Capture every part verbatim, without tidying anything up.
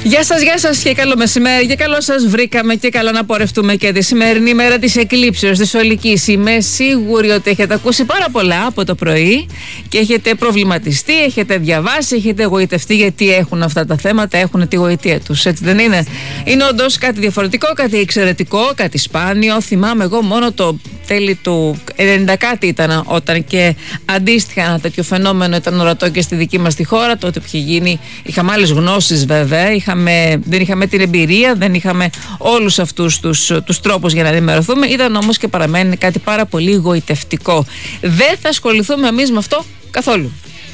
Γεια σας, γεια σας και καλό μεσημέρι και καλό σας βρήκαμε και καλό να πορευτούμε και τη σημερινή μέρα της εκλήψεως της Ολικής. Είμαι σίγουρη ότι έχετε ακούσει πάρα πολλά από το πρωί και έχετε προβληματιστεί, έχετε διαβάσει, έχετε εγωιτευτεί, γιατί έχουν αυτά τα θέματα, έχουν τη γοητεία τους, έτσι δεν είναι? Είναι όντως κάτι διαφορετικό, κάτι εξαιρετικό, κάτι σπάνιο. Θυμάμαι εγώ μόνο το τέλη του ενενήντα κάτι ήταν όταν και αντίστοιχα ένα τέτοιο φαινόμενο ήταν ορατό και στη δική μας τη χώρα. Τότε είχε γίνει, είχαμε άλλες γνώσεις βέβαια, είχαμε, δεν είχαμε την εμπειρία, δεν είχαμε όλους αυτούς τους, τους τρόπους για να ενημερωθούμε. Ήταν όμως και παραμένει κάτι πάρα πολύ γοητευτικό. Δεν θα ασχοληθούμε εμείς με αυτό καθόλου.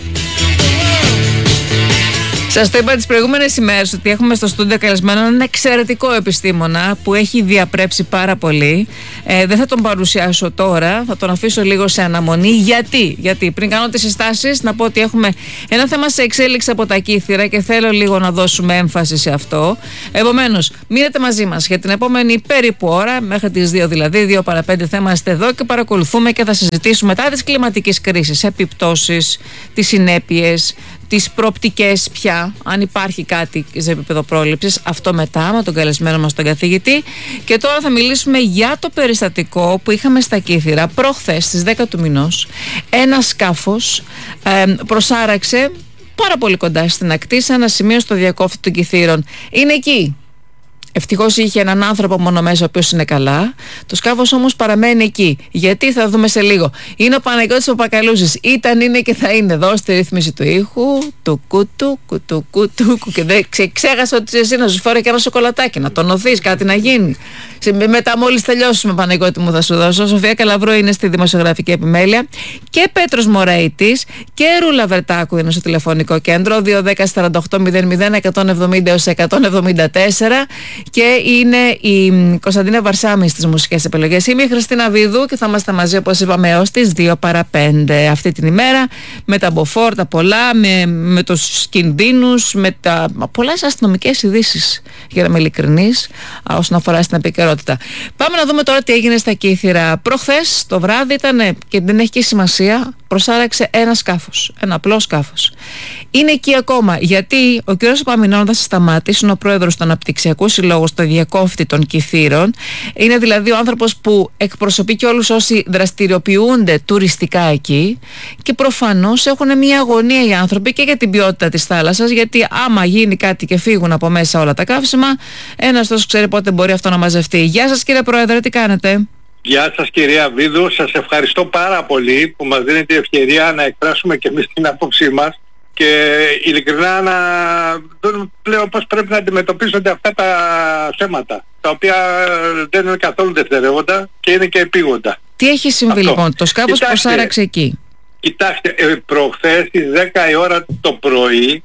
Σας το είπα τις προηγούμενες ημέρες ότι έχουμε στο στούντιο καλεσμένο έναν εξαιρετικό επιστήμονα που έχει διαπρέψει πάρα πολύ. Ε, δεν θα τον παρουσιάσω τώρα, θα τον αφήσω λίγο σε αναμονή. Γιατί, Γιατί πριν κάνω τις συστάσεις, να πω ότι έχουμε ένα θέμα σε εξέλιξη από τα Κύθυρα και θέλω λίγο να δώσουμε έμφαση σε αυτό. Επομένως, μείνετε μαζί μας για την επόμενη περίπου ώρα, μέχρι τις δύο δηλαδή, δύο παρά πέντε θα είμαστε εδώ και παρακολουθούμε και θα συζητήσουμε μετά τις κλιματικές κρίσεις, επιπτώσεις, τις συνέπειες, τις προοπτικές πια, αν υπάρχει κάτι σε επίπεδο πρόληψης. Αυτό μετά με τον καλεσμένο μας τον καθηγητή. Και τώρα θα μιλήσουμε για το περιστατικό που είχαμε στα Κύθυρα προχθές στις δέκα του μηνός. Ένα σκάφος ε, προσάραξε πάρα πολύ κοντά στην ακτή, σε ένα σημείο στο διακόφτη των Κιθύρων. Είναι εκεί. Ευτυχώς είχε έναν άνθρωπο μόνο μέσα, ο οποίος είναι καλά. Το σκάφος όμως παραμένει εκεί. Γιατί, θα δούμε σε λίγο. Είναι ο Παναγιώτης Παπακαλούζης. Ήταν, είναι και θα είναι εδώ στη ρύθμιση του ήχου. Του κούτου, κουτου κούτου. Και δεν ξέ, ξέχασα ότι εσύ να σου φέρω και ένα σοκολατάκι, να τον οθείς, κάτι να γίνει. Μετά, μόλις τελειώσουμε, Παναγιώτη μου, θα σου δώσω. Σοφία Καλαβρού είναι στη δημοσιογραφική επιμέλεια. Και Πέτρος Μωραϊτής και Ρούλα Βερτάκου είναι στο τηλεφωνικό κέντρο. δύο δέκα σαράντα οκτώ μηδέν μηδέν εκατόν εβδομήντα έως εκατόν εβδομήντα τέσσερα. Και είναι η Κωνσταντίνα Βαρσάμι στις μουσικές επιλογές. Είμαι η Χριστίνα Βίδου και θα είμαστε μαζί, όπως είπαμε, έως τις δύο παρά πέντε αυτή την ημέρα, με τα μποφόρ, τα πολλά, με, με τους κινδύνους, με τα πολλές αστυνομικές ειδήσεις, για να είμαι ειλικρινής, όσον αφορά στην επικαιρότητα. Πάμε να δούμε τώρα τι έγινε στα Κύθυρα. Προχθές το βράδυ ήταν, και δεν έχει και σημασία, προσάραξε ένα σκάφος, ένα απλό σκάφος. Είναι εκεί ακόμα γιατί ο κ. Επαμεινώνας Σταμάτης είναι ο πρόεδρος του Αναπτυξιακού Συλλόγου στο διακόφτη των Κιθύρων. Είναι δηλαδή ο άνθρωπος που εκπροσωπεί και όλους όσοι δραστηριοποιούνται τουριστικά εκεί, και προφανώς έχουν μια αγωνία οι άνθρωποι και για την ποιότητα της θάλασσας, γιατί άμα γίνει κάτι και φύγουν από μέσα όλα τα καύσιμα, ένας τόσο ξέρει πότε μπορεί αυτό να μαζευτεί. Γεια σας κύριε Πρόεδρε, τι κάνετε? Γεια σας κυρία Βίδου, σας ευχαριστώ πάρα πολύ που μας δίνετε την ευκαιρία να εκφράσουμε και εμείς την άποψή μας και ειλικρινά να δούμε πλέον πώς πρέπει να αντιμετωπίζονται αυτά τα θέματα, τα οποία δεν είναι καθόλου δευτερεύοντα και είναι και επίγοντα. Τι έχει συμβεί αυτό, λοιπόν, το σκάφος προσάραξε εκεί? Κοιτάξτε, ε, προχθές στις δέκα η ώρα το πρωί,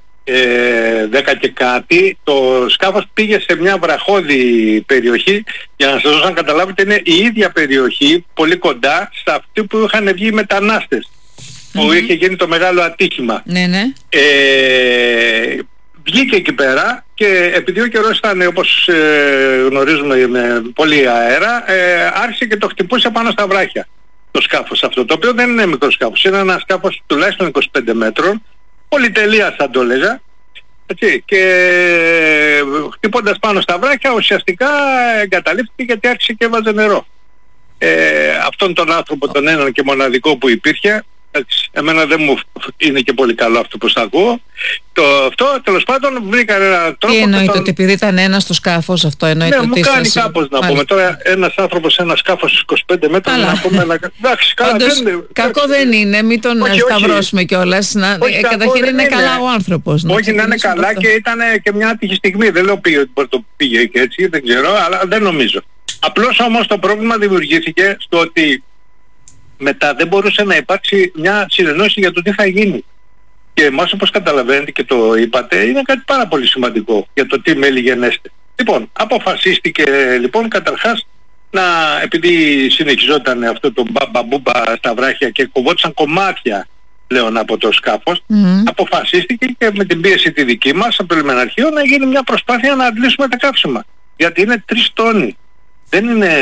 Ε, δέκα και κάτι, το σκάφος πήγε σε μια βραχώδη περιοχή. Για να σας δώσω να καταλάβετε, είναι η ίδια περιοχή, πολύ κοντά σε αυτή που είχαν βγει οι μετανάστες, mm-hmm. που είχε γίνει το μεγάλο ατύχημα. Ναι, ναι. Ε, βγήκε εκεί πέρα και επειδή ο καιρός ήταν, όπως ε, γνωρίζουμε, με πολύ αέρα, ε, άρχισε και το χτυπούσε πάνω στα βράχια το σκάφος αυτό, το οποίο δεν είναι μικρό σκάφος, είναι ένα σκάφος τουλάχιστον είκοσι πέντε μέτρων, πολυτελείας θα το έλεγα, έτσι, και χτυπώντας πάνω στα βράχια ουσιαστικά εγκαταλείφθηκε γιατί άρχισε και έβαζε νερό. Ε, αυτόν τον άνθρωπο, τον έναν και μοναδικό που υπήρχε, έτσι, εμένα δεν μου είναι και πολύ καλό αυτό που θα ακούω. Το, αυτό τέλος πάντων βρήκα έναν τρόπο. Τι εννοείται, τον... ότι επειδή ήταν ένας στο σκάφος, αυτό εννοείται? Ναι, ότι μου κάνει σας... κάπως να Μάλιστα. πούμε. Τώρα ένας άνθρωπος σε ένα σκάφος είκοσι πέντε μέτρα να πούμε να... Εντάξει, καλά, Όντως, δεν... κακό δεν είναι, μην τον όχι, σταυρώσουμε κιόλας. Να... Καταρχήν είναι καλά ο άνθρωπος. Όχι, να είναι καλά αυτό. Και ήταν και μια άτυχη στιγμή. Δεν λέω πήγε ότι το πήγε και έτσι, δεν ξέρω, αλλά δεν νομίζω. Απλώς όμως το πρόβλημα δημιουργήθηκε στο ότι μετά δεν μπορούσε να υπάρξει μια συνεννόηση για το τι θα γίνει. Και εμάς, όπως καταλαβαίνετε και το είπατε, είναι κάτι πάρα πολύ σημαντικό για το τι μέλη γενέστε. Λοιπόν, αποφασίστηκε λοιπόν καταρχάς να, επειδή συνεχιζόταν αυτό το μπαμπαμπούμπα στα βράχια και κοβόντουσαν κομμάτια πλέον από το σκάφος, mm-hmm. αποφασίστηκε και με την πίεση τη δική μας από το λιμεναρχείο να γίνει μια προσπάθεια να αντλήσουμε τα καύσιμα. Γιατί είναι τρεις τόνοι. Δεν είναι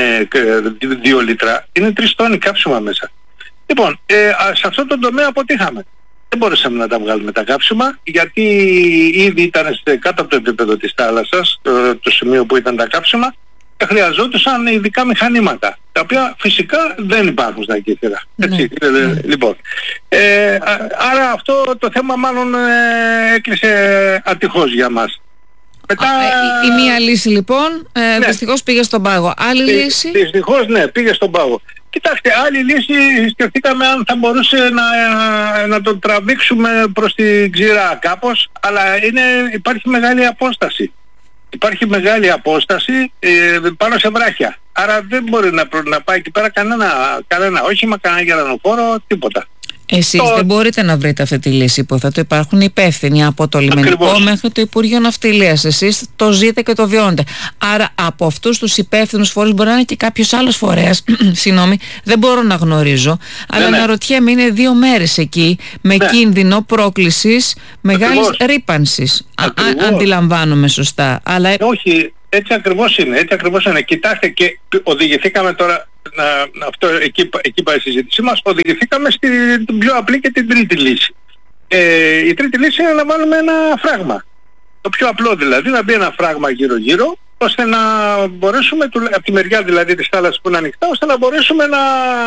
δύο λίτρα, είναι τρεις τόνοι κάψιμα μέσα. Λοιπόν, ε, σε αυτό το τομέα αποτύχαμε. δεν μπορούσαμε να τα βγάλουμε τα κάψιμα, γιατί ήδη ήταν κάτω από το επίπεδο της θάλασσας, το, το σημείο που ήταν τα κάψιμα, και χρειαζόντουσαν ειδικά μηχανήματα, τα οποία φυσικά δεν υπάρχουν στα Κύθυρα. Έτσι, ναι. ε, λοιπόν. Ε, άρα αυτό το θέμα μάλλον ε, έκλεισε ατυχώς για μας. Μετά... Α, η, η μία λύση λοιπόν, ε, ναι. δυστυχώς πήγε στον πάγο. Άλλη Δυ, λύση? Δυστυχώς ναι, πήγε στον πάγο. Κοιτάξτε, άλλη λύση σκεφτήκαμε αν θα μπορούσε να, να το τραβήξουμε προς την ξηρά κάπως, αλλά είναι, υπάρχει μεγάλη απόσταση. Υπάρχει μεγάλη απόσταση ε, πάνω σε βράχια. Άρα δεν μπορεί να, να πάει εκεί πέρα κανένα, κανένα όχημα, κανένα γερανοφόρο, τίποτα. Εσείς το... δεν μπορείτε να βρείτε αυτή τη λύση, υποθέτω υπάρχουν υπεύθυνοι από το λιμενικό Ακριβώς. μέχρι το Υπουργείο Ναυτιλίας. Εσείς το ζείτε και το βιώνετε. Άρα από αυτούς τους υπεύθυνους φορείς μπορεί να είναι και κάποιος άλλος φορέας, συγγνώμη, δεν μπορώ να γνωρίζω, αλλά ναι, αναρωτιέμαι, είναι δύο μέρες εκεί με ναι. κίνδυνο πρόκλησης μεγάλης ρύπανσης. Αντιλαμβάνομαι σωστά. Αλλά... Όχι, έτσι ακριβώς είναι, έτσι ακριβώς είναι. Κοιτάξτε, και οδηγηθήκαμε τώρα, να, αυτό, εκεί, εκεί πάει η συζήτησή μας, οδηγηθήκαμε στην πιο απλή και την τρίτη λύση. Ε, η τρίτη λύση είναι να βάλουμε ένα φράγμα. Το πιο απλό δηλαδή, να μπει ένα φράγμα γύρω-γύρω, ώστε να μπορέσουμε, από τη μεριά δηλαδή της θάλασσας που είναι ανοιχτά, ώστε να μπορέσουμε να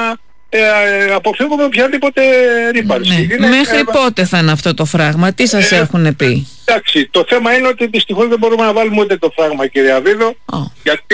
ε, αποφύγουμε οποιαδήποτε ρύπανση. Ναι. Μέχρι ε, πότε θα είναι αυτό το φράγμα, τι σας ε, έχουν πει? Εντάξει, το θέμα είναι ότι δυστυχώς δεν μπορούμε να βάλουμε ούτε το φράγμα, κύριε Αβίδο, oh. γιατί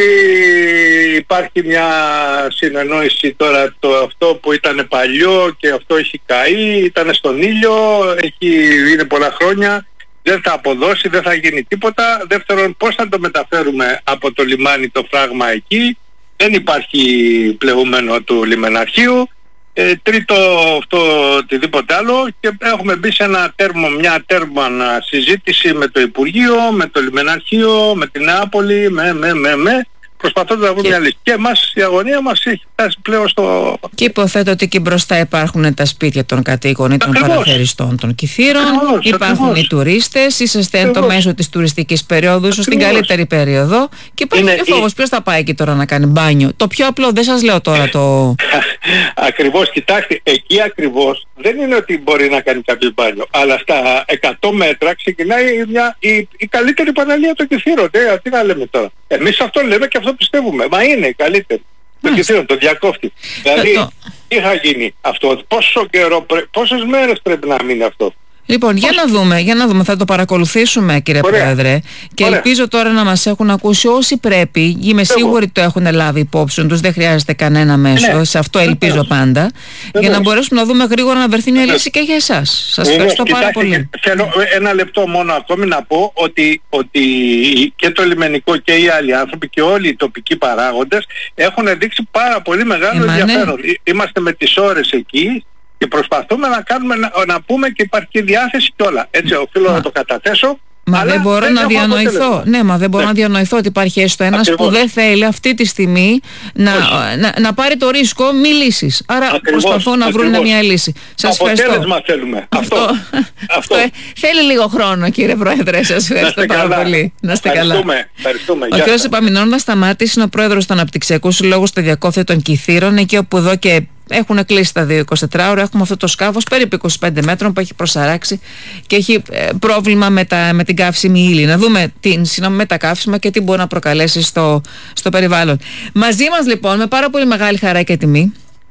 υπάρχει μια συνεννόηση τώρα, το αυτό που ήταν παλιό και αυτό έχει καεί, ήταν στον ήλιο, έχει, είναι πολλά χρόνια, δεν θα αποδώσει, δεν θα γίνει τίποτα. Δεύτερον, πώς θα το μεταφέρουμε από το λιμάνι το φράγμα εκεί? Δεν υπάρχει πλεγούμενο του λιμεναρχείου. Ε, τρίτο, αυτό οτιδήποτε άλλο, και έχουμε μπει σε ένα τέρμο, μια τέρμα συζήτηση με το Υπουργείο, με το λιμεναρχείο, με την Νεάπολη, με, με, με, με προσπαθώντας να βρούμε μια λύση. Και εμάς η αγωνία μας έχει φτάσει πλέον στο... Και υποθέτω ότι εκεί μπροστά υπάρχουν τα σπίτια των κατοίκων ή των ακριβώς. παραθεριστών των Κιθύρων, ακριβώς, υπάρχουν ακριβώς. οι τουρίστες, είσαστε εν το μέσο της τουριστικής περίοδου, ίσως την καλύτερη περίοδο, και υπάρχει είναι, και φόβος. Η... Ποιος θα πάει εκεί τώρα να κάνει μπάνιο? Το πιο απλό, δεν σας λέω τώρα το... Ακριβώς, κοιτάξτε, εκεί ακριβώς δεν είναι ότι μπορεί να κάνει κάποιο μπάνιο, αλλά στα εκατό μέτρα ξεκινάει μια, η, η καλύτερη παραλία των Κιθύρων. Ε, τι να λέμε τώρα. Εμείς αυτό λέμε και αυτό πιστεύουμε. Μα είναι η καλύτερη. Το Κιθύρων, το διακόφτη. Δηλαδή, το... τι θα γίνει αυτό, πόσο καιρό, πόσες μέρες πρέπει να μείνει αυτό? Λοιπόν, για να δούμε, για να δούμε, θα το παρακολουθήσουμε, κύριε Ωραία. Πρόεδρε, και Ωραία. ελπίζω τώρα να μας έχουν ακούσει όσοι πρέπει. Είμαι σίγουρη ότι το έχουν λάβει υπόψη τους, δεν χρειάζεται κανένα μέσο, ναι. σε αυτό ελπίζω ναι. πάντα, ναι. για να μπορέσουμε να δούμε γρήγορα να βρεθεί μια ναι. λύση και για εσάς. Σας ναι. ευχαριστώ ναι. πάρα Κοιτάξτε, πολύ. Θέλω ένα λεπτό μόνο ακόμη να πω ότι, ότι και το λιμενικό και οι άλλοι άνθρωποι και όλοι οι τοπικοί παράγοντες έχουν δείξει πάρα πολύ μεγάλο Είμα, ενδιαφέρον. Ναι. Είμαστε με τις ώρες εκεί και προσπαθούμε να κάνουμε, να, να πούμε, και υπάρχει και διάθεση και όλα. Έτσι οφείλω μα, να το καταθέσω. Μα δεν μπορώ δεν να διανοηθώ. Ναι, μα δεν μπορώ ναι. να διανοηθώ ότι υπάρχει έστω ένας Ακριβώς. που δεν θέλει αυτή τη στιγμή να, να, να πάρει το ρίσκο μη λύσεις. Άρα Ακριβώς. προσπαθώ να βρουν μια λύση. Σας Αποτέλεσμα ευχαριστώ. θέλουμε. Αυτό. αυτό. αυτό. αυτό. Θέλει λίγο χρόνο, κύριε Πρόεδρε. Σας ευχαριστώ πάρα καλά. πολύ. Να είστε καλά. Ευχαριστούμε. Ο κ. Επαμινών Σταμάτης είναι ο πρόεδρος του Αναπτυξιακού Συλλόγου στο Διακόφθη των Κιθύρων, εκεί όπου εδώ και έχουν κλείσει τα δύο εικοσιτετράωρα. Έχουμε αυτό το σκάφος περίπου είκοσι πέντε μέτρων που έχει προσαράξει και έχει ε, πρόβλημα με, τα, με την καύσιμη ύλη. Να δούμε την συγγνώμη με τα καύσιμα και τι μπορεί να προκαλέσει στο, στο περιβάλλον. Μαζί μας λοιπόν, με πάρα πολύ μεγάλη χαρά και τιμή,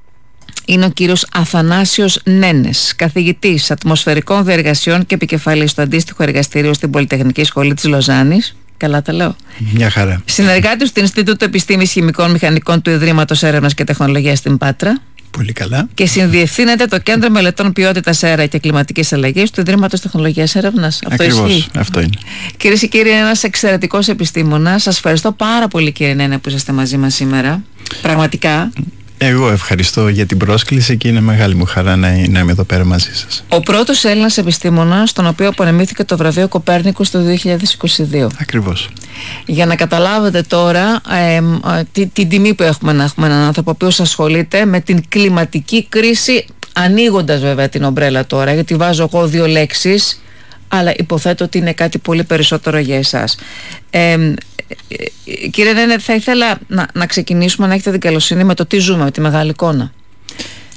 είναι ο κύριος Αθανάσιος Νένες, καθηγητής ατμοσφαιρικών διεργασιών και επικεφαλής του αντίστοιχου εργαστηρίου στην Πολυτεχνική Σχολή της Λοζάνης. Καλά τα λέω. Μια χαρά. Συνεργάτης του Ινστιτούτου Επιστήμης Χημικών Μηχανικών του Ιδρύματος Έρευνας και Τεχνολογίας στην Πάτρα. Πολύ καλά. Και συνδιευθύνεται το Κέντρο Μελετών Ποιότητας Αέρα και Κλιματικής Αλλαγής του Ιδρύματος Τεχνολογίας Έρευνας. Αυτό Ακριβώς, ισχύει. αυτό είναι. Κυρίες και κύριοι, ένας εξαιρετικός επιστήμονας. Σας ευχαριστώ πάρα πολύ, κύριε Νένε, που είσαστε μαζί μας σήμερα. Πραγματικά. Εγώ ευχαριστώ για την πρόσκληση και είναι μεγάλη μου χαρά να, να είμαι εδώ πέρα μαζί σας. Ο πρώτος Έλληνας επιστήμονας, τον οποίο απονεμήθηκε το βραβείο Κοπέρνικους το δύο χιλιάδες είκοσι δύο. Ακριβώς. Για να καταλάβετε τώρα ε, ε, την, την τιμή που έχουμε να έχουμε έναν άνθρωπο ο οποίος ασχολείται με την κλιματική κρίση, ανοίγοντας βέβαια την ομπρέλα τώρα, γιατί βάζω εγώ δύο λέξεις, αλλά υποθέτω ότι είναι κάτι πολύ περισσότερο για εσάς. Ε, Κύριε Νένε, θα ήθελα να, να ξεκινήσουμε, να έχετε την καλοσύνη με το τι ζούμε, με τη μεγάλη εικόνα.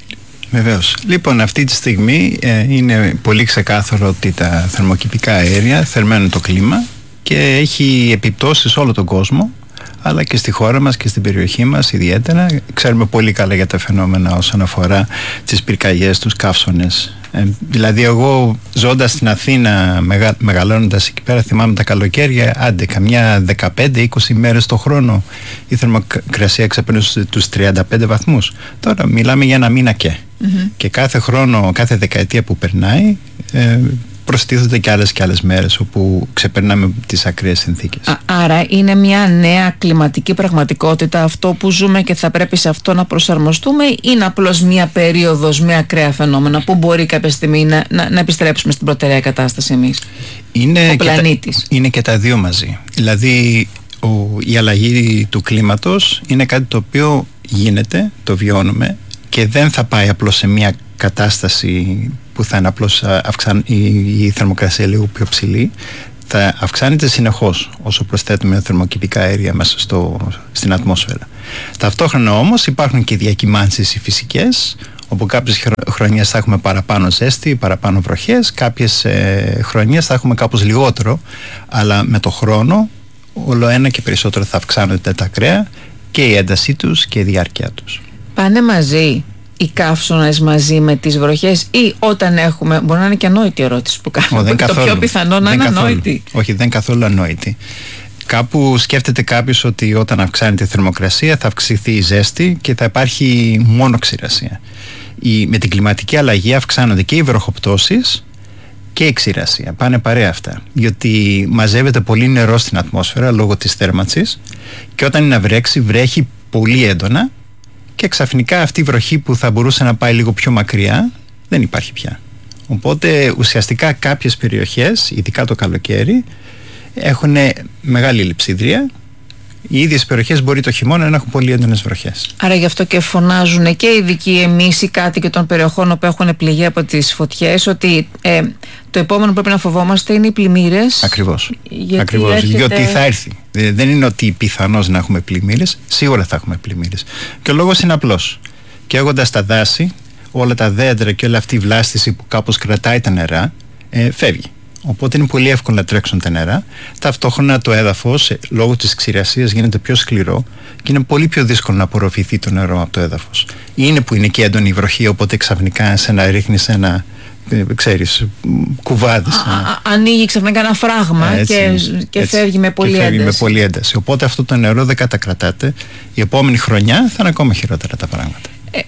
Βεβαίως. Λοιπόν, αυτή τη στιγμή ε, είναι πολύ ξεκάθαρο ότι τα θερμοκηπικά αέρια θερμαίνουν το κλίμα και έχει επιπτώσεις σε όλο τον κόσμο, αλλά και στη χώρα μας και στην περιοχή μας ιδιαίτερα. Ξέρουμε πολύ καλά για τα φαινόμενα όσον αφορά τις πυρκαγιές, τους καύσονες. Ε, δηλαδή εγώ ζώντας στην Αθήνα, μεγα, μεγαλώνοντας εκεί πέρα, θυμάμαι τα καλοκαίρια, άντε καμιά δεκαπέντε είκοσι μέρες το χρόνο η θερμοκρασία ξεπερνούσε τους τριάντα πέντε βαθμούς. Τώρα μιλάμε για ένα μήνα και. Mm-hmm. Και κάθε χρόνο, κάθε δεκαετία που περνάει, ε, προστίθονται και άλλες και άλλες μέρες όπου ξεπερνάμε τις ακραίες συνθήκες. Α, άρα είναι μια νέα κλιματική πραγματικότητα αυτό που ζούμε και θα πρέπει σε αυτό να προσαρμοστούμε, ή είναι απλώς μια περίοδος με ακραία φαινόμενα που μπορεί κάποια στιγμή να, να, να επιστρέψουμε στην προτεραία κατάσταση εμείς, είναι ο πλανήτης? Τα, είναι και τα δύο μαζί. Δηλαδή ο, η αλλαγή του κλίματος είναι κάτι το οποίο γίνεται, το βιώνουμε και δεν θα πάει απλώς σε μια κατάσταση που θα είναι απλώς αυξάν, η, η θερμοκρασία λίγο πιο ψηλή. Θα αυξάνεται συνεχώς όσο προσθέτουμε θερμοκηπικά αέρια μέσα στο, στην ατμόσφαιρα. Ταυτόχρονα όμως υπάρχουν και διακυμάνσεις οι φυσικές, όπου κάποιες χρονιές θα έχουμε παραπάνω ζέστη, παραπάνω βροχές, κάποιες ε, χρονιές θα έχουμε κάπως λιγότερο, αλλά με το χρόνο όλο ένα και περισσότερο θα αυξάνονται τα ακραία και η έντασή τους και η διάρκεια τους. Πάνε μαζί οι καύσονες μαζί με τις βροχές, ή όταν έχουμε, μπορεί να είναι και ανόητη ερώτηση που κάνουμε, το καθόλου, πιο πιθανό να είναι ανόητη? Όχι, δεν είναι καθόλου ανόητη. Κάπου σκέφτεται κάποιος ότι όταν αυξάνεται η θερμοκρασία θα αυξηθεί η ζέστη και θα υπάρχει μόνο ξηρασία. Η, με την κλιματική αλλαγή αυξάνονται και οι βροχοπτώσεις και η ξηρασία. Πάνε παρέα αυτά. Διότι μαζεύεται πολύ νερό στην ατμόσφαιρα λόγω της θέρμανσης και όταν είναι να βρέξει, βρέχει πολύ έντονα. Και ξαφνικά αυτή η βροχή που θα μπορούσε να πάει λίγο πιο μακριά δεν υπάρχει πια. Οπότε ουσιαστικά κάποιες περιοχές, ειδικά το καλοκαίρι, έχουν μεγάλη λειψίδρια. Οι ίδιες περιοχές μπορεί το χειμώνα να έχουν πολύ έντονες βροχές. Άρα γι' αυτό και φωνάζουν και οι ειδικοί, εμείς οι κάτοικοι των περιοχών που έχουν πληγεί από τις φωτιές, ότι ε, το επόμενο που πρέπει να φοβόμαστε είναι οι πλημμύρες. Ακριβώς. Γιατί, Ακριβώς. έρχεται... γιατί θα έρθει. Δεν είναι ότι πιθανώς να έχουμε πλημμύρες, σίγουρα θα έχουμε πλημμύρες. Και ο λόγος είναι απλός. Καίγοντας τα δάση, όλα τα δέντρα και όλη αυτή η βλάστηση που κάπως κρατάει τα νερά, ε, φεύγει. Οπότε είναι πολύ εύκολο να τρέξουν τα νερά. Ταυτόχρονα το έδαφος λόγω της ξηρασίας γίνεται πιο σκληρό και είναι πολύ πιο δύσκολο να απορροφηθεί το νερό από το έδαφος. Είναι που είναι και έντονη η βροχή, οπότε ξαφνικά σε να ρίχνεις ένα, ξέρεις, κουβάδι. Ένα... Ανοίγει ξαφνικά ένα φράγμα έτσι, και, και έτσι, φεύγει με πολύ και φεύγει ένταση. με πολύ ένταση. Οπότε αυτό το νερό δεν κατακρατάται. Η επόμενη χρονιά θα είναι ακόμα χειρότερα τα πράγματα. Ε,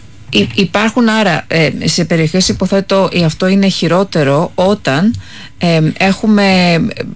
Υπάρχουν άρα ε, σε περιοχές, υποθέτω αυτό είναι χειρότερο, όταν ε, έχουμε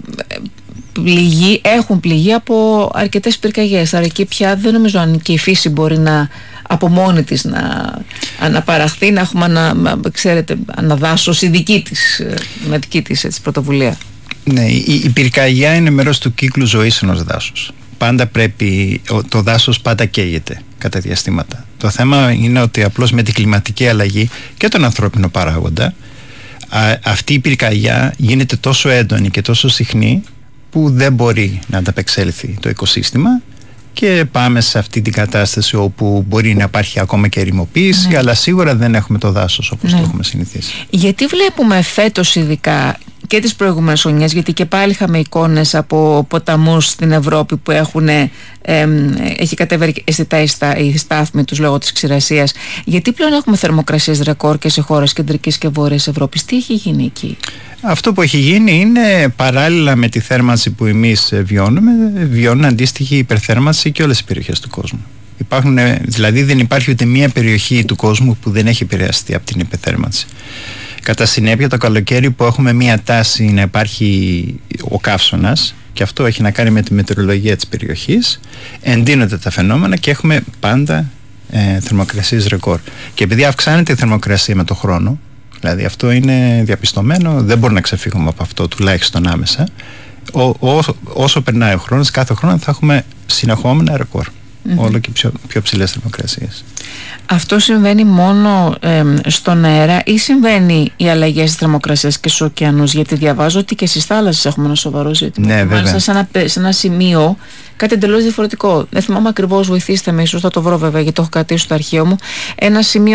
πληγεί, έχουν πληγεί από αρκετές πυρκαγιές. Άρα εκεί πια δεν νομίζω αν και η φύση μπορεί να από μόνη της να αναπαραχθεί, να έχουμε ανα, ξέρετε, αναδάσωση δική της, με δική της έτσι, πρωτοβουλία. Ναι, η, η πυρκαγιά είναι μέρος του κύκλου ζωής ενός δάσους. Πάντα πρέπει, το δάσος πάντα καίγεται κατά διαστήματα. Το θέμα είναι ότι απλώς με την κλιματική αλλαγή και τον ανθρώπινο παράγοντα, α, αυτή η πυρκαγιά γίνεται τόσο έντονη και τόσο συχνή που δεν μπορεί να ανταπεξέλθει το οικοσύστημα και πάμε σε αυτή την κατάσταση όπου μπορεί να υπάρχει ακόμα και ερημοποίηση, ναι, αλλά σίγουρα δεν έχουμε το δάσος όπως ναι. το έχουμε συνηθίσει. Γιατί βλέπουμε φέτος ειδικά και τις προηγούμενες χρονιές, γιατί και πάλι είχαμε εικόνες από ποταμούς στην Ευρώπη που έχουν, ε, ε, έχει κατέβει αισθητά η στάθμη τους λόγω της ξηρασίας, γιατί πλέον έχουμε θερμοκρασίες ρεκόρ και σε χώρες κεντρικής και βόρειας Ευρώπης? Τι έχει γίνει εκεί? Αυτό που έχει γίνει είναι παράλληλα με τη θέρμανση που εμείς βιώνουμε, βιώνουν αντίστοιχη υπερθέρμανση και όλες οι περιοχές του κόσμου. Υπάρχουν, δηλαδή δεν υπάρχει ούτε μία περιοχή του κόσμου που δεν έχει επηρεαστεί από την υπερθέρμανση. Κατά συνέπεια το καλοκαίρι που έχουμε μία τάση να υπάρχει ο καύσωνας, και αυτό έχει να κάνει με τη μετεωρολογία της περιοχής, εντείνονται τα φαινόμενα και έχουμε πάντα ε, θερμοκρασίες ρεκόρ. Και επειδή αυξάνεται η θερμοκρασία με το χρόνο, δηλαδή αυτό είναι διαπιστωμένο, δεν μπορούμε να ξεφύγουμε από αυτό τουλάχιστον άμεσα, ο, ο, όσο περνάει ο χρόνος, κάθε χρόνο θα έχουμε συνεχόμενα ρεκόρ. Mm-hmm. Όλο και πιο, πιο ψηλές θερμοκρασίες. Αυτό συμβαίνει μόνο ε, στον αέρα ή συμβαίνει οι αλλαγές της θερμοκρασίας και στους ωκεανούς? Γιατί διαβάζω ότι και στις θάλασσες έχουμε ένα σοβαρό ζήτημα. Ναι, μάλιστα σε ένα, σε ένα σημείο κάτι εντελώς διαφορετικό. Δεν θυμάμαι ακριβώς, βοηθήστε με, ίσως θα το βρω βέβαια γιατί το έχω κρατήσει στο αρχείο μου. Ένα σημείο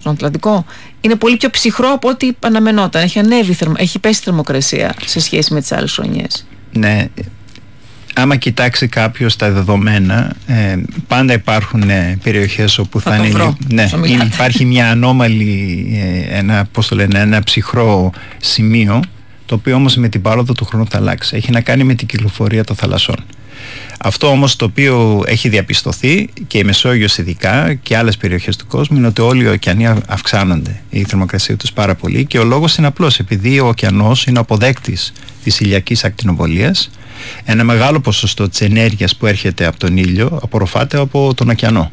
στον Ατλαντικό, είναι πολύ πιο ψυχρό από ό,τι αναμενόταν. Έχει ανέβει, έχει πέσει η θερμοκρασία σε σχέση με τις άλλες χρονιές. Ναι. Άμα κοιτάξει κάποιος τα δεδομένα, ε, πάντα υπάρχουν ε, περιοχές όπου θα, θα είναι, ναι, υπάρχει μια ανώμαλη, ε, ένα, πώς το λένε, ένα ψυχρό σημείο, το οποίο όμως με την πάροδο του χρόνου θα αλλάξει. Έχει να κάνει με την κυκλοφορία των θαλασσών. Αυτό όμως το οποίο έχει διαπιστωθεί και η Μεσόγειος ειδικά και άλλες περιοχές του κόσμου είναι ότι όλοι οι ωκεανοί αυξάνονται, η θερμοκρασία τους πάρα πολύ, και ο λόγος είναι απλός, επειδή ο ωκεανός είναι ο αποδέκτης της ηλιακής ακτινοβολίας. Ένα μεγάλο ποσοστό της ενέργειας που έρχεται από τον ήλιο απορροφάται από τον ωκεανό,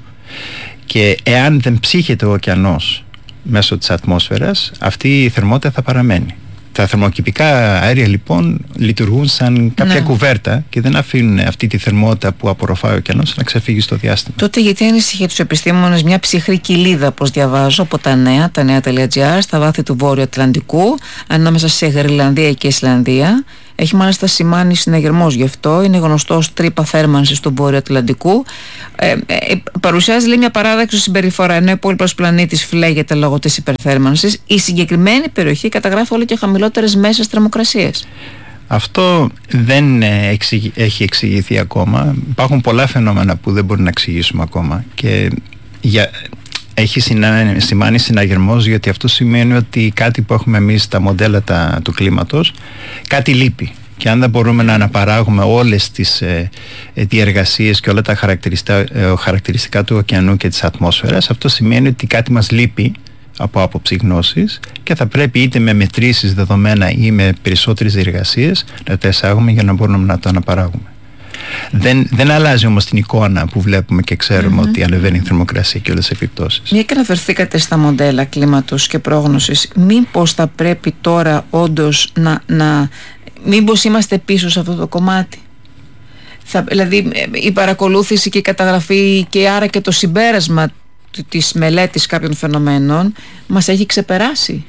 και εάν δεν ψύχεται ο ωκεανός μέσω της ατμόσφαιρας, αυτή η θερμότητα θα παραμένει. Τα θερμοκηπικά αέρια λοιπόν λειτουργούν σαν κάποια ναι. κουβέρτα και δεν αφήνουν αυτή τη θερμότητα που απορροφάει ο ωκεανός να ξεφύγει στο διάστημα. Τότε γιατί ανησυχεί τους επιστήμονες μια ψυχρή κοιλίδα, όπως διαβάζω από τα νέα, τα νέα.gr, στα βάθη του Βόρειου Ατλαντικού, ανάμεσα σε Γρυλανδία και Ισλανδία. Έχει μάλιστα σημάνει συναγερμός γι' αυτό. Είναι γνωστός τρύπα θέρμανσης του Βόρειου Ατλαντικού. Ε, ε, παρουσιάζει, λέει, μια παράδοξη συμπεριφορά, ενώ ο υπόλοιπος πλανήτης φλέγεται λόγω της υπερθέρμανσης. Η συγκεκριμένη περιοχή καταγράφει όλο και χαμηλότερες μέσες θερμοκρασίες. Αυτό δεν εξηγη, έχει εξηγηθεί ακόμα. Υπάρχουν πολλά φαινόμενα που δεν μπορούμε να εξηγήσουμε ακόμα. Και για, έχει συνα, σημάνει συναγερμός, γιατί αυτό σημαίνει ότι κάτι που έχουμε εμείς στα μοντέλα τα, του κλίματος, κάτι λείπει. Και αν δεν μπορούμε να αναπαράγουμε όλες τις ε, διεργασίες και όλα τα χαρακτηριστικά, ε, χαρακτηριστικά του ωκεανού και της ατμόσφαιρας, αυτό σημαίνει ότι κάτι μας λείπει από άποψη γνώσης και θα πρέπει είτε με μετρήσεις δεδομένα ή με περισσότερες διεργασίες να τα εισάγουμε για να μπορούμε να το αναπαράγουμε. Δεν, δεν αλλάζει όμως την εικόνα που βλέπουμε και ξέρουμε mm-hmm. ότι ανεβαίνει η θερμοκρασία και όλες τις επιπτώσεις. Μια και αναφερθήκατε στα μοντέλα κλίματος και πρόγνωσης, μήπως θα πρέπει τώρα όντως να, να μήπως είμαστε πίσω σε αυτό το κομμάτι? Θα, δηλαδή η παρακολούθηση και η καταγραφή και άρα και το συμπέρασμα της μελέτης κάποιων φαινομένων μας έχει ξεπεράσει.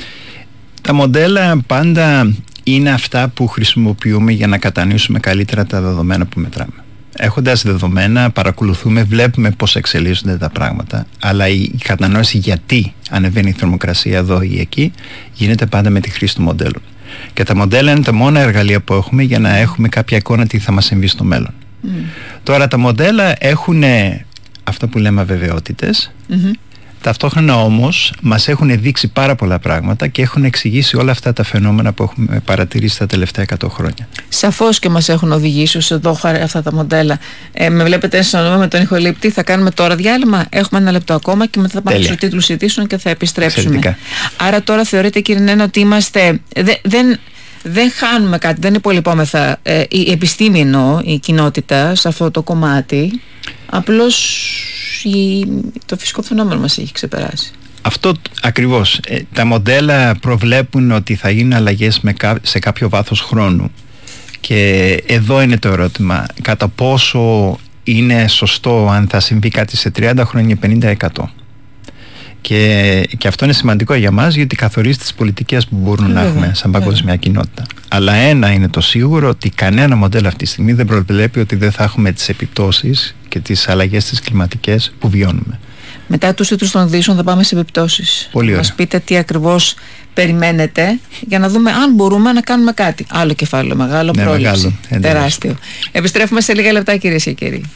Τα μοντέλα πάντα είναι αυτά που χρησιμοποιούμε για να κατανοήσουμε καλύτερα τα δεδομένα που μετράμε. Έχοντας δεδομένα, παρακολουθούμε, βλέπουμε πώς εξελίσσονται τα πράγματα, αλλά η κατανόηση γιατί ανεβαίνει η θερμοκρασία εδώ ή εκεί γίνεται πάντα με τη χρήση του μοντέλου. Και τα μοντέλα είναι τα μόνα εργαλεία που έχουμε για να έχουμε κάποια εικόνα τι θα μας συμβεί στο μέλλον. Mm. Τώρα τα μοντέλα έχουν αυτό που λέμε αβεβαιότητες. Mm-hmm. Ταυτόχρονα όμως μας έχουν δείξει πάρα πολλά πράγματα και έχουν εξηγήσει όλα αυτά τα φαινόμενα που έχουμε παρατηρήσει τα τελευταία εκατό χρόνια. Σαφώς και μας έχουν οδηγήσει ως εδώ αυτά τα μοντέλα. Ε, με βλέπετε να συνονούμε με τον ηχολήπτη. Θα κάνουμε τώρα διάλειμμα. Έχουμε ένα λεπτό ακόμα και μετά θα πάμε στους τίτλους ειδήσεων και θα επιστρέψουμε. Εξαιρετικά. Άρα τώρα θεωρείτε, κύριε Νένα, ότι είμαστε... Δε, δεν... Δεν χάνουμε κάτι, δεν υπολοιπόμεθα, ε, η επιστήμη εννοώ, η κοινότητα σε αυτό το κομμάτι. Απλώς η, το φυσικό φαινόμενο μας έχει ξεπεράσει. Αυτό ακριβώς. Ε, τα μοντέλα προβλέπουν ότι θα γίνουν αλλαγές με, σε κάποιο βάθος χρόνου. Και εδώ είναι το ερώτημα. Κατά πόσο είναι σωστό αν θα συμβεί κάτι σε τριάντα χρόνια, πενήντα, εκατό. Και, και αυτό είναι σημαντικό για μας, γιατί καθορίζει τις πολιτικές που μπορούμε να έχουμε σαν παγκόσμια κοινότητα. Αλλά ένα είναι το σίγουρο, ότι κανένα μοντέλο αυτή τη στιγμή δεν προβλέπει ότι δεν θα έχουμε τις επιπτώσεις και τις αλλαγές τις κλιματικές που βιώνουμε. Μετά τους τίτλους των ειδήσεων θα πάμε σε επιπτώσεις. Πολύ ωραία. Μας πείτε τι ακριβώς περιμένετε για να δούμε αν μπορούμε να κάνουμε κάτι. Άλλο κεφάλαιο, μεγάλο, ναι, πρόληψη, μεγάλο, τεράστιο. Επιστρέφουμε σε λίγα λεπτά, κυρίες και κύριοι.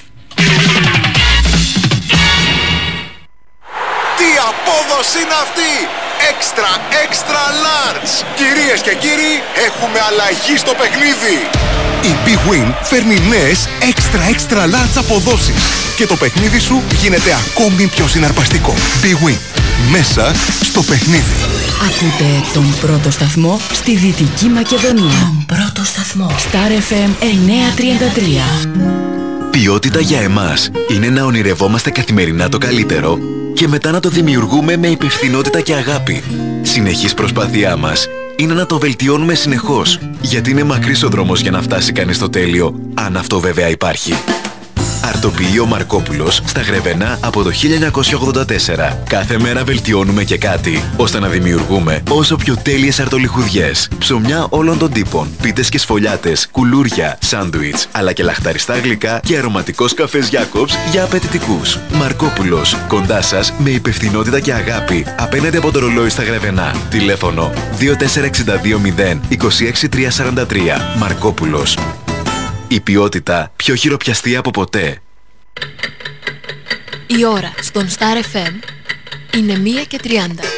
Τι απόδοση είναι αυτή! Extra, extra large! Κυρίες και κύριοι, έχουμε αλλαγή στο παιχνίδι! Η Big Win φέρνει νέες extra, extra large αποδόσεις και το παιχνίδι σου γίνεται ακόμη πιο συναρπαστικό. Big Win, μέσα στο παιχνίδι. Ακούτε τον πρώτο σταθμό στη Δυτική Μακεδονία. Τον πρώτο σταθμό. Star εφ εμ εννιακόσια τριάντα τρία. Ποιότητα για εμάς είναι να ονειρευόμαστε καθημερινά το καλύτερο και μετά να το δημιουργούμε με υπευθυνότητα και αγάπη. Συνεχής προσπάθειά μας είναι να το βελτιώνουμε συνεχώς, γιατί είναι μακρύς ο δρόμος για να φτάσει κανείς στο τέλειο, αν αυτό βέβαια υπάρχει. Αρτοποιείο Μαρκόπουλος στα Γρεβενά από το χίλια εννιακόσια ογδόντα τέσσερα. Κάθε μέρα βελτιώνουμε και κάτι, ώστε να δημιουργούμε όσο πιο τέλειες αρτολιχουδιές. Ψωμιά όλων των τύπων, πίτες και σφολιάτες, κουλούρια, σάντουιτς, αλλά και λαχταριστά γλυκά και αρωματικός καφές Jacobs για απαιτητικούς. Μαρκόπουλος, κοντά σας με υπευθυνότητα και αγάπη, απέναντι από το ρολόι στα Γρεβενά. Τηλέφωνο δύο τέσσερα έξι δύο μηδέν είκοσι έξι τριακόσια σαράντα τρία. Μαρκόπουλος. Η ποιότητα πιο χειροπιαστή από ποτέ. Η ώρα στον Star εφ εμ είναι μία και τριάντα.